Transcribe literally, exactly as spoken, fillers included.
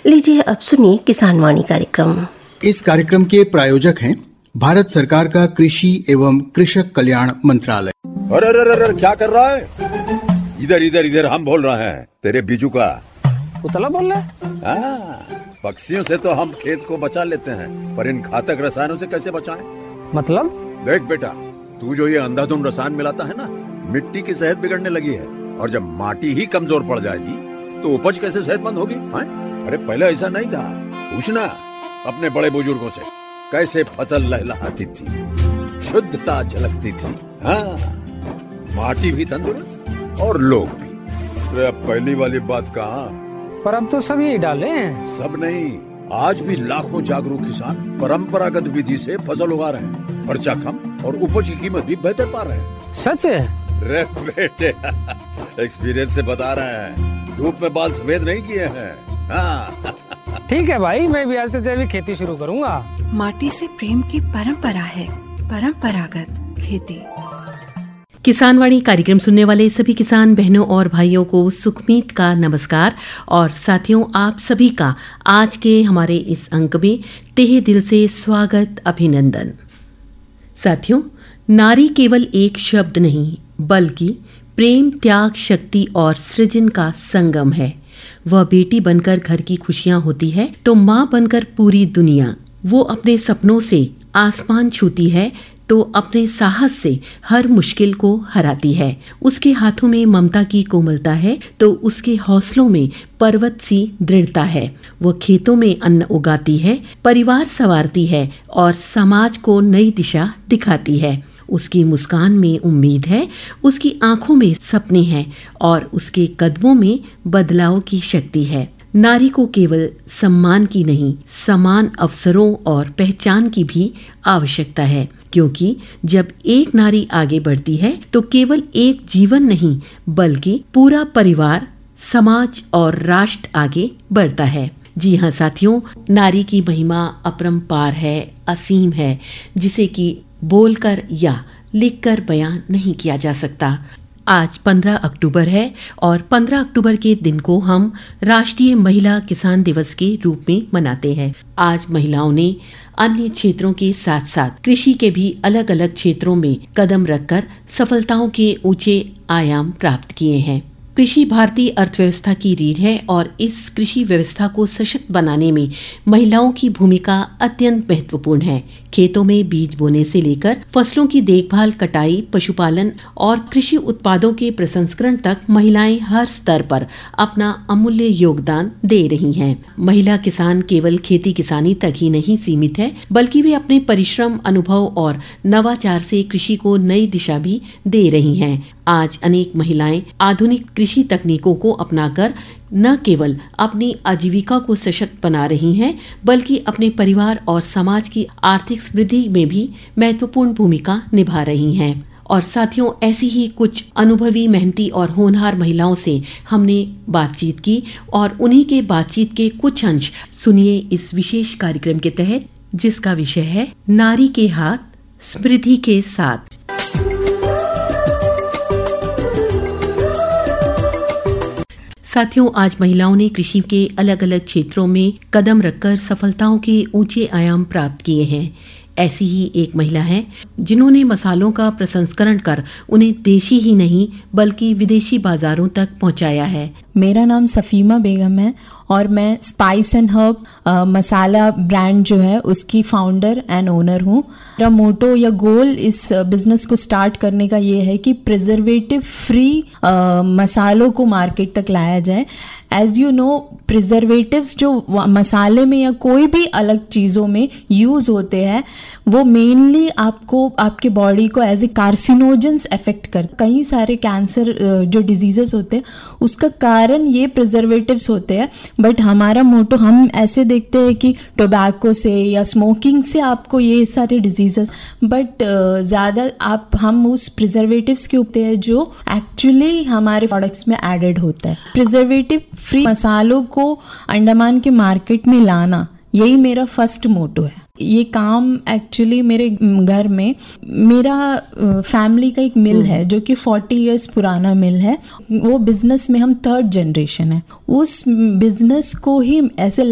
लीजिए अब सुनिए किसान वाणी कार्यक्रम। इस कार्यक्रम के प्रायोजक हैं भारत सरकार का कृषि एवं कृषक कल्याण मंत्रालय। अरे अरे अरे क्या कर रहा है? इधर इधर इधर हम बोल रहे हैं तेरे बीजू का। उतला बोल रहा है? हाँ, पक्षियों से तो हम खेत को बचा लेते हैं, पर इन घातक रसायनों से कैसे बचाएं? मतलब? देख बेटा, तू जो ये अंधाधुंध रसायन मिलाता है ना, मिट्टी की सेहत बिगड़ने लगी है। और जब माटी ही कमजोर पड़ जाएगी तो उपज कैसे सेहतमंद होगी? हाँ? अरे पहले ऐसा नहीं था, पूछना अपने बड़े बुजुर्गों से, कैसे फसल लहलहाती थी, शुद्धता झलकती थी। हाँ, माटी भी तंदुरुस्त और लोग भी। अरे अब पहली वाली बात कहाँ? पर अब तो सब यही डाले हैं। सब नहीं, आज भी लाखों जागरूक किसान परंपरागत विधि से फसल उगा रहे हैं। खर्चा कम और उपज की कीमत भी बेहतर पा रहे हैं। सच है? रे बेटे, एक्सपीरियंस से बता रहे हैं, धूप में बाल सफेद नहीं किए हैं। हाँ। ठीक है भाई, मैं भी आज से जैविक खेती शुरू करूंगा। माटी से प्रेम की परंपरा है, परंपरागत खेती। किसान वाणी कार्यक्रम सुनने वाले सभी किसान बहनों और भाइयों को सुखमीत का नमस्कार। और साथियों, आप सभी का आज के हमारे इस अंक में तहे दिल से स्वागत, अभिनंदन। साथियों, नारी केवल एक शब्द नहीं बल्कि प्रेम, त्याग, शक्ति और सृजन का संगम है। वह बेटी बनकर घर की खुशियां होती है तो माँ बनकर पूरी दुनिया। वो अपने सपनों से आसमान छूती है तो अपने साहस से हर मुश्किल को हराती है। उसके हाथों में ममता की कोमलता है तो उसके हौसलों में पर्वत सी दृढ़ता है। वो खेतों में अन्न उगाती है, परिवार संवारती है और समाज को नई दिशा दिखाती है। उसकी मुस्कान में उम्मीद है, उसकी आंखों में सपने हैं और उसके कदमों में बदलाव की शक्ति है। नारी को केवल सम्मान की नहीं, समान अवसरों और पहचान की भी आवश्यकता है, क्योंकि जब एक नारी आगे बढ़ती है तो केवल एक जीवन नहीं बल्कि पूरा परिवार, समाज और राष्ट्र आगे बढ़ता है। जी हाँ साथियों, नारी की महिमा अपरंपार है, असीम है, जिसे कि बोलकर या लिखकर बयान नहीं किया जा सकता। आज पंद्रह अक्टूबर है और पंद्रह अक्टूबर के दिन को हम राष्ट्रीय महिला किसान दिवस के रूप में मनाते हैं। आज महिलाओं ने अन्य क्षेत्रों के साथ साथ कृषि के भी अलग अलग क्षेत्रों में कदम रखकर सफलताओं के ऊंचे आयाम प्राप्त किए हैं। कृषि भारतीय अर्थव्यवस्था की रीढ़ है और इस कृषि व्यवस्था को सशक्त बनाने में महिलाओं की भूमिका अत्यंत महत्वपूर्ण है। खेतों में बीज बोने से लेकर फसलों की देखभाल, कटाई, पशुपालन और कृषि उत्पादों के प्रसंस्करण तक महिलाएं हर स्तर पर अपना अमूल्य योगदान दे रही हैं। महिला किसान केवल खेती किसानी तक ही नहीं सीमित है, बल्कि वे अपने परिश्रम, अनुभव और नवाचार से कृषि को नई दिशा भी दे रही हैं। आज अनेक महिलाएं आधुनिक कृषि तकनीकों को अपनाकर न केवल अपनी आजीविका को सशक्त बना रही हैं, बल्कि अपने परिवार और समाज की आर्थिक समृद्धि में भी महत्वपूर्ण भूमिका निभा रही हैं। और साथियों, ऐसी ही कुछ अनुभवी, मेहनती और होनहार महिलाओं से हमने बातचीत की और उन्हीं के बातचीत के कुछ अंश सुनिए इस विशेष कार्यक्रम के तहत, जिसका विषय है नारी के हाथ समृद्धि के साथ। साथियों, आज महिलाओं ने कृषि के अलग अलग क्षेत्रों में कदम रखकर सफलताओं के ऊंचे आयाम प्राप्त किए हैं। ऐसी ही एक महिला है जिन्होंने मसालों का प्रसंस्करण कर उन्हें देशी ही नहीं बल्कि विदेशी बाजारों तक पहुंचाया है। मेरा नाम सफीमा बेगम है और मैं spice and herb masala brand जो है उसकी फाउंडर एंड ओनर हूँ। मेरा मोटो या गोल इस बिजनेस को स्टार्ट करने का ये है कि प्रिजर्वेटिव फ्री मसालों को मार्केट तक लाया जाए। एज यू नो, प्रिजर्वेटिव्स जो मसाले में या कोई भी अलग चीज़ों में यूज़ होते हैं वो मेनली आपको आपके बॉडी को एज ए कार्सिनोजेंस अफेक्ट कर, कई सारे कैंसर जो डिजीजेस होते हैं उसका कारण ये प्रिजर्वेटिव्स होते हैं। बट हमारा मोटो, हम ऐसे देखते हैं कि टोबैको से या स्मोकिंग से आपको ये सारे डिजीजेस, बट ज़्यादा आप हम उस प्रिजर्वेटिव्स के ऊपर है जो एक्चुअली हमारे प्रोडक्ट्स में एडेड होता है। प्रिजर्वेटिव फ्री मसालों को अंडमान के मार्केट में लाना, यही मेरा फर्स्ट मोटो है। ये काम एक्चुअली मेरे घर में, मेरा फैमिली का एक मिल है जो कि फोर्टी इयर्स पुराना मिल है। वो बिजनेस में हम थर्ड जनरेशन है। उस बिजनेस को ही ऐसे